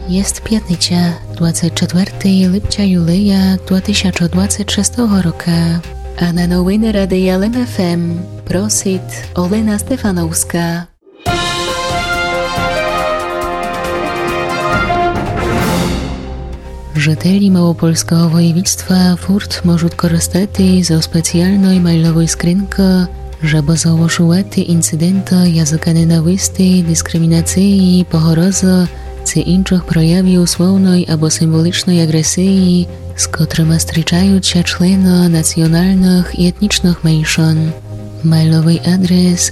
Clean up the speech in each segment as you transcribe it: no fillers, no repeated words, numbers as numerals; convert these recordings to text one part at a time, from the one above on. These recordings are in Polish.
Jest п'ятниця, 24 липня юлія 2026 року. А на новини Радія ЛМФМ просить Олена Стефановська. Жителі Малопольського воєвідства фурт можуть користати зі спеціальної майлової скринки, щоб заошувати інциденти язика ненависти, дискримінації, погрози чи інших проявів словної або символічної агресії, з котрими зустрічаються члени національних і етнічних меншин. Mailowy adres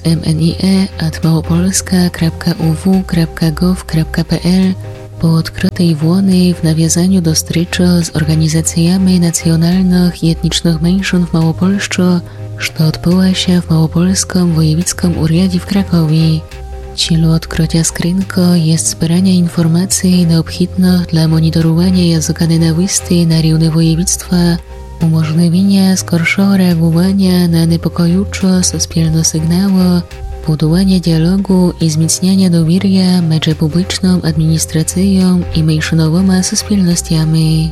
mnie@małopolska.uw.gov.pl po odkrytej włony w nawiązaniu do zустрічі z organizacjami nacjonalnych i etnicznych mniejszyn w Małopolsce, co odbyła się w Małopolskim Wojewódzkim Urzędzie w Krakowie. Celem odkrycia skrzynki jest zbieranie informacji niezbędnych dla monitorowania języka nienawiści na równi województwa, umożliwienia skorszego reagowania na niepokojące społeczne sygnały, budowania dialogu i wzmacniania dowierzania między publiczną administracją i mniejszynowymi społecznościami.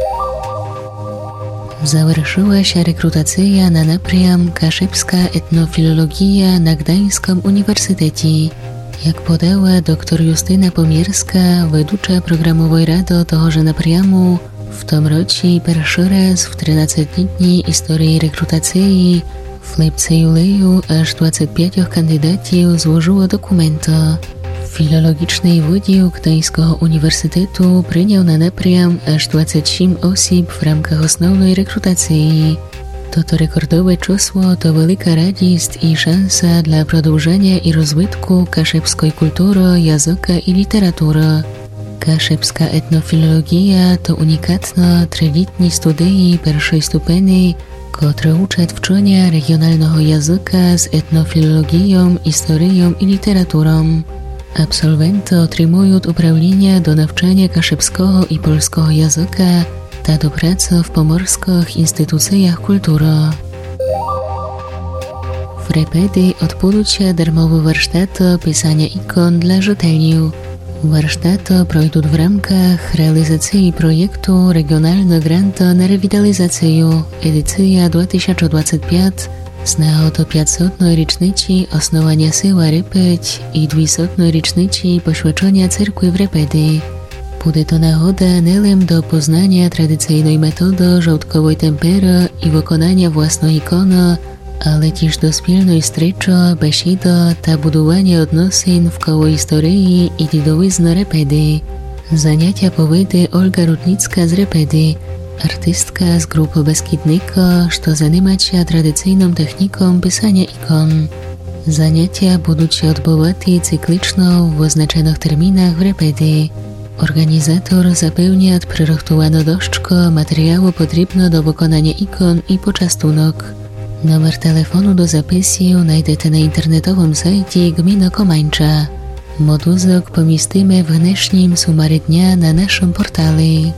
Zaвершила się rekrutacja na напрям Kaszybska etnofilologia na Gdańskim Uniwersytecie. Jak podała dr Justyna Pomierska, wedłucza programowej rady tegoże напряму, w tym roku pierwszy raz w 13-letniej historii rekrutacji w lipcu-juleju aż 25 kandydatów złożyło dokumenty. Filologiczny wydział Gdańskiego Uniwersytetu przyjął na напрям aż 27 osób w ramach osnovnej rekrutacji. To rekordowe czysło to wielka radość i szansa dla przedłużenia i rozwitku kaszybskiej kultury, języka i literatury. Kaszybska etnofilologia to unikatne, trzyletnie studia pierwszej stopni, które uczą wczenia regionalnego języka z etnofilologią, historią i literaturą. Absolwenty otrzymują uprawnienia do nauczania kaszybskiego i polskiego języka, a do pracy w pomorskich instytucjach kultury. W Repedy odbędą się darmowe warsztaty pisania ikon dla czytelników. Warsztaty przejdą w ramach realizacji projektu Regionalny Grant na Rewitalizację, edycja 2025, z nagody 500. rocznicy osnowania Syła Repeć i 200. rocznicy poświęcenia cerkwi w Repedy. Буде to nagoda nie do poznania tradycyjnej metody żołtkowej tempery i wykonania własnej ikony, ale też do wspólnej stryczy, besiedy ta budowania odnosin w koło historii i dziedzictwa Repedy. Zajęcia powiedzie Olga Rudnicka z Repedy, artystka z grupy Beskidnika, co zajmuje się tradycyjną techniką pisania ikon. Zajęcia będą się odbywać cyklicznie w wyznaczonych terminach w Repedy. Organizator zapewnia przygotowaną doszczkę materiału potrzebne do wykonania ikon i poczęstunek. Numer telefonu do zapisu znajdziecie na internetowym sajcie Gminy Komańcza. Moduzok pomieścimy w dnešním sumarze dnia na naszym portalu.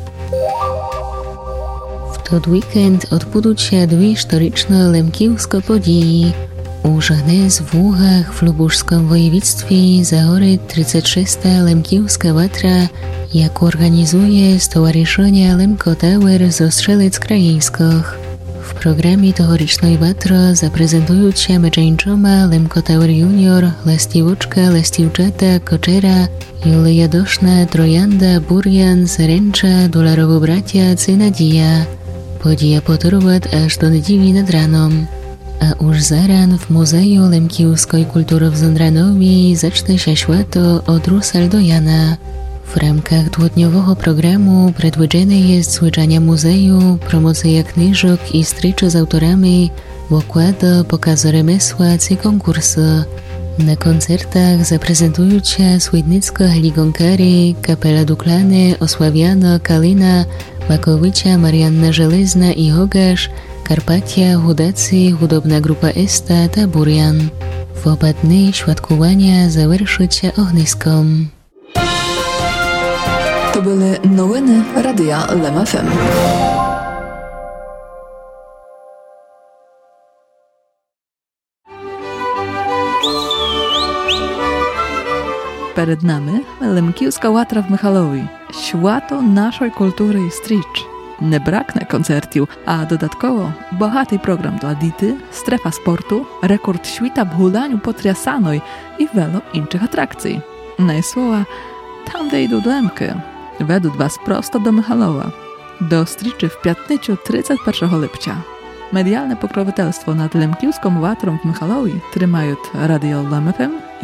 W ten weekend odbędą się dwie historyczne lemkiewskie podії. Už dnes v Úhach v Lubušskom województwie zahorí 36. lemkiewska watra, jak organizuje Stowarzyszenie Lemko Tower zo Strzelec Krajeńskich. W programie tegorocznej watry zaprezentują się meczeńczoma Lemko Tower Junior, Lastiwoczka, Lastiwczata, Koczera, Julia Doszna, Trojanda, Burjan, Serencza, Dolarowo Bracia, Cynadija. Podija potrwać aż do niedzieli nad ranem. A już zaran w Muzeum Lemkiewskiej Kultury w Zondranowie zacznie się święto od Rusal do Jana. W ramach dwudniowego programu przedwidziane jest zwiedzanie muzeum, promocja książek i stryczy z autorami, wykłady, pokazy remesła i konkursy. Na koncertach zaprezentują się Swidnicka Heligonkary, Kapela Duklany, Osławiana, Kalina, Makowicza, Marianna Żelezna i Hogasz, Karpatia, Hudacy, hudobna grupa Esta ta Burjan. W oba dni świadkowania zaвершą się ogniskom. To były nowiny Radia LMFM. Перед нами Лемківська ватра в Михайлові. свято нашої культури і стріч. Не бракне концертів, а додатково багатий програм dla діти, strefa sportu, rekord świta w hulanju potriasanej i wielu innych atrakcji. Najsłowa, tam де йдуть лемки, ведуть вас просто до Михайлова. До стрічі в п'ятницю 31 липня. Medialne pokroviteľstvo nad Lemkівським ватром в Михайлові тримають Radio LEM FM